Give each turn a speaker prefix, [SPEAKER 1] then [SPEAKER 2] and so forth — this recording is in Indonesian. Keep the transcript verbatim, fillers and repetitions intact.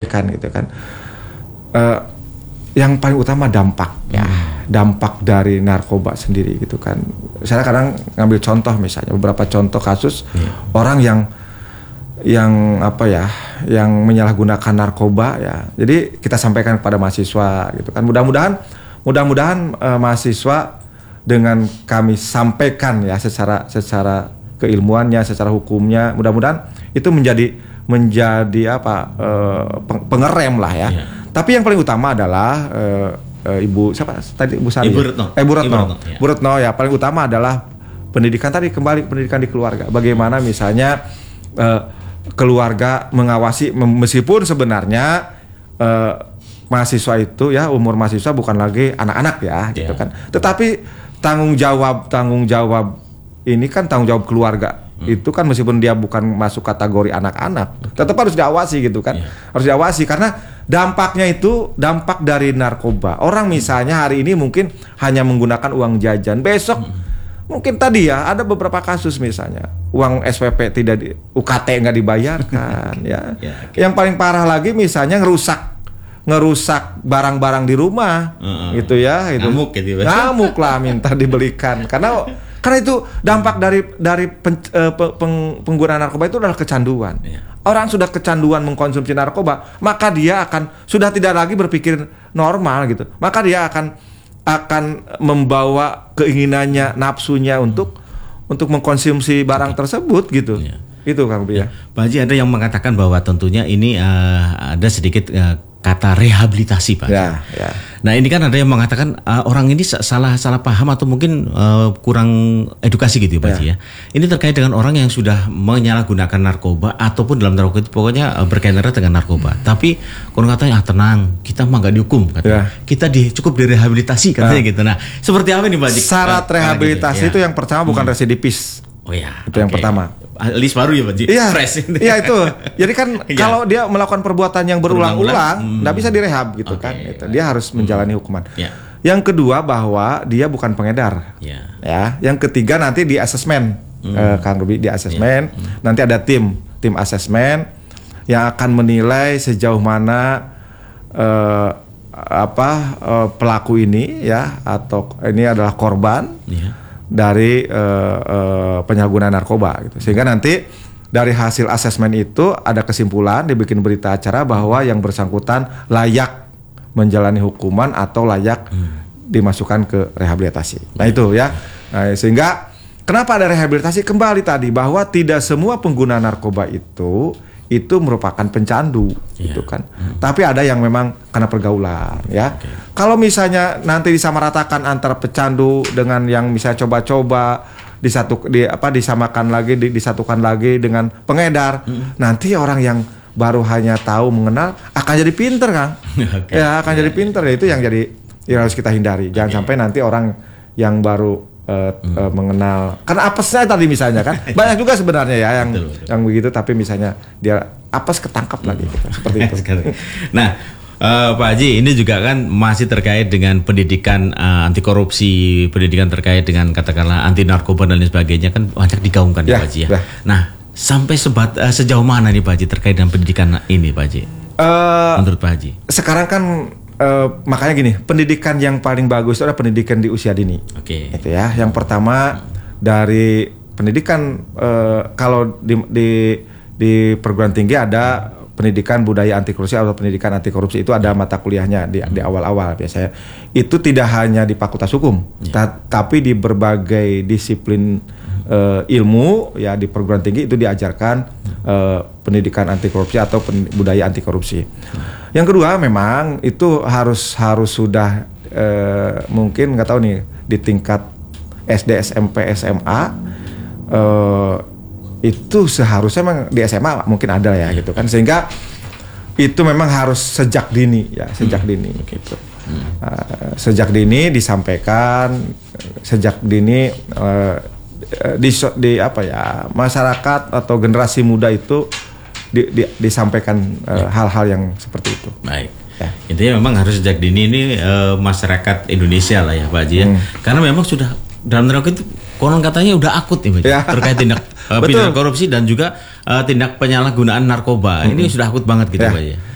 [SPEAKER 1] sampaikan gitu kan. Uh, yang paling utama dampak ya, dampak dari narkoba sendiri gitu kan. Saya kadang ngambil contoh misalnya beberapa contoh kasus hmm. orang yang yang apa ya, yang menyalahgunakan narkoba ya. Jadi kita sampaikan kepada mahasiswa gitu kan. Mudah-mudahan mudah-mudahan uh, mahasiswa dengan kami sampaikan ya secara secara keilmuannya, secara hukumnya, mudah-mudahan itu menjadi menjadi apa uh, pengerem lah ya. Yeah. Tapi yang paling utama adalah uh, uh, Ibu siapa tadi Ibu Sari?
[SPEAKER 2] Ibu Retno.
[SPEAKER 1] Eh, Ibu Retno.
[SPEAKER 2] Ibu Retno, ya.
[SPEAKER 1] Ibu Retno ya, paling utama adalah pendidikan tadi, kembali pendidikan di keluarga. Bagaimana misalnya uh, keluarga mengawasi meskipun sebenarnya uh, mahasiswa itu ya, umur mahasiswa bukan lagi anak-anak ya, yeah. gitu kan. Tetapi tanggung jawab tanggung jawab ini kan tanggung jawab keluarga. Hmm. Itu kan meskipun dia bukan masuk kategori anak-anak, tetap harus diawasi gitu kan. Yeah. Harus diawasi karena dampaknya itu dampak dari narkoba. Orang misalnya hari ini mungkin hanya menggunakan uang jajan, besok hmm. mungkin tadi ya ada beberapa kasus misalnya uang S P P tidak di, U K T nggak dibayarkan ya. Yeah, okay. Yang paling parah lagi misalnya ngerusak ngerusak barang-barang di rumah uh-uh. gitu ya, itu
[SPEAKER 2] ngamuk gitu.
[SPEAKER 1] Ngamuk lah minta dibelikan karena Karena itu dampak dari dari pen, uh, peng, penggunaan narkoba itu adalah kecanduan. Yeah. Orang sudah kecanduan mengkonsumsi narkoba, maka dia akan sudah tidak lagi berpikir normal gitu. Maka dia akan akan membawa keinginannya, nafsunya untuk untuk mengkonsumsi barang okay. tersebut gitu. Yeah. Itu Kang Bia. Ya.
[SPEAKER 2] Pak Haji, ada yang mengatakan bahwa tentunya ini uh, ada sedikit uh, kata rehabilitasi Pak.
[SPEAKER 1] Ya, ya.
[SPEAKER 2] Nah ini kan ada yang mengatakan uh, orang ini salah salah paham atau mungkin uh, kurang edukasi gitu Pak Haji ya. Ini terkait dengan orang yang sudah menyalahgunakan narkoba ataupun dalam narkoba itu pokoknya uh, berkaitan dengan narkoba. Hmm. Tapi orang katanya ah tenang, kita mah nggak dihukum katanya. Ya. Kita di, cukup direhabilitasi katanya ya. Gitu. Nah seperti apa nih Pak Haji?
[SPEAKER 1] Syarat uh, rehabilitasi gitu, ya. Itu yang pertama bukan hmm. residipis.
[SPEAKER 2] Oh ya.
[SPEAKER 1] Itu okay. yang pertama.
[SPEAKER 2] List baru ya Pak Haji?
[SPEAKER 1] Iya,
[SPEAKER 2] fresh.
[SPEAKER 1] Iya itu. Jadi kan kalau dia melakukan perbuatan yang berulang-ulang, nggak hmm. bisa direhab gitu okay. kan. Gitu. Dia harus menjalani hukuman. Yeah. Yang kedua bahwa dia bukan pengedar. Yeah. Ya. Yang ketiga nanti di asesmen, hmm. eh, Kang Ruby di asesmen. Yeah. Hmm. Nanti ada tim, tim asesmen yang akan menilai sejauh mana eh, apa eh, pelaku ini ya atau ini adalah korban. Yeah. dari uh, uh, penyalahgunaan narkoba gitu. Sehingga nanti dari hasil asesmen itu ada kesimpulan, dibikin berita acara bahwa yang bersangkutan layak menjalani hukuman atau layak hmm. dimasukkan ke rehabilitasi. Nah itu ya. Nah, sehingga kenapa ada rehabilitasi? Kembali tadi bahwa tidak semua pengguna narkoba itu itu merupakan pencandu yeah. gitu kan. Hmm. Tapi ada yang memang karena pergaulan ya. Okay. Kalau misalnya nanti disamaratakan antara pecandu dengan yang misalnya coba-coba disatu di apa disamakan lagi di, disatukan lagi dengan pengedar, hmm. nanti orang yang baru hanya tahu mengenal akan jadi pinter Kang. Okay. Ya akan yeah. jadi pinter ya, itu yang jadi yang harus kita hindari. Jangan okay. sampai nanti orang yang baru Uh, hmm. uh, mengenal karena apesnya tadi misalnya kan banyak juga sebenarnya ya yang betul, betul. yang begitu tapi misalnya dia apes ketangkap hmm. lagi gitu, seperti itu.
[SPEAKER 2] Nah uh, Pak Haji ini juga kan masih terkait dengan pendidikan uh, anti korupsi, pendidikan terkait dengan katakanlah anti narkoba dan lain sebagainya kan banyak digaungkan ya, Pak Haji ya. Ya. Nah sampai sebat, uh, sejauh mana nih Pak Haji terkait dengan pendidikan ini Pak Haji? Uh, Menurut Pak Haji?
[SPEAKER 1] Sekarang kan Uh, makanya gini, pendidikan yang paling bagus itu adalah pendidikan di usia dini.
[SPEAKER 2] Oke. Okay.
[SPEAKER 1] Itu ya. Yang pertama dari pendidikan uh, kalau di, di di perguruan tinggi ada pendidikan budaya anti korupsi atau pendidikan anti korupsi, itu ada mata kuliahnya di, di awal-awal biasanya. Itu tidak hanya di Fakultas Hukum, yeah. ta- tapi di berbagai disiplin uh, ilmu ya di perguruan tinggi itu diajarkan uh, pendidikan anti korupsi atau pen- budaya anti korupsi. Yang kedua memang itu harus harus sudah eh, mungkin nggak tahu nih di tingkat S D, S M P, S M A eh, itu seharusnya memang di S M A mungkin ada ya gitu kan, sehingga itu memang harus sejak dini ya sejak hmm. dini gitu. Hmm. Uh, sejak dini disampaikan, sejak dini uh, di, di apa ya masyarakat atau generasi muda itu Di, di, disampaikan uh, ya. hal-hal yang seperti itu.
[SPEAKER 2] Baik. Ya. Intinya memang harus sejak dini ini uh, masyarakat Indonesia lah ya Pak Haji ya. Hmm. Karena memang sudah dalam narkoba itu konon katanya udah akut nih Pak Haji, ya. terkait tindak uh, pidana korupsi dan juga uh, tindak penyalahgunaan narkoba. Hmm. Ini sudah akut banget gitu ya. Pak Haji.